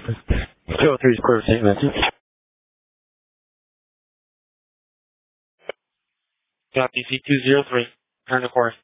203 Square St. Vincent. Copy C203. Turn the course.